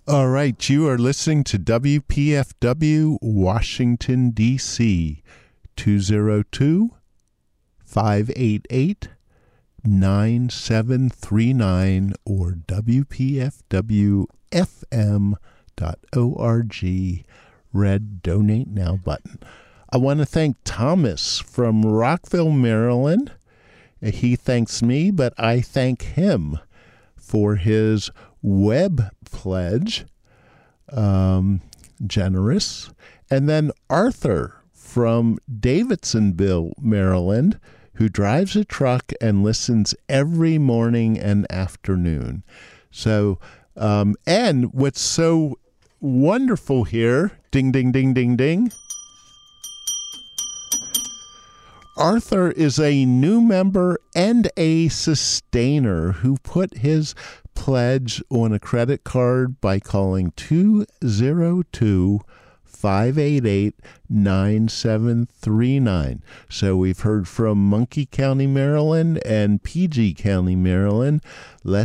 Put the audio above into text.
All right, you are listening to WPFW Washington, D.C. 202-588-9739 or WPFWFM.org. Red Donate Now button. I want to thank Thomas from Rockville, Maryland. He thanks me, but I thank him for his web pledge. Generous. And then Arthur from Davidsonville, Maryland, who drives a truck and listens every morning and afternoon. So, and what's so wonderful here, ding, ding, ding, ding, ding. Arthur is a new member and a sustainer who put his pledge on a credit card by calling 202-588-9739. So we've heard from Monkey County, Maryland and PG County, Maryland. Let's